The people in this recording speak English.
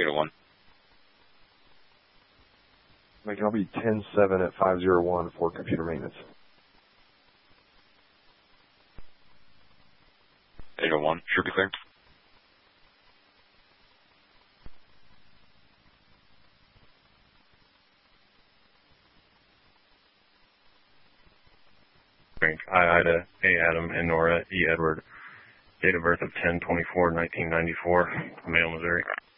801. I'll be 10-7 at 501 for computer maintenance. 801, should be clear. I, Ida, A, Adam, and Nora, E, Edward. Date of birth of 10/24/1994, Male, Missouri.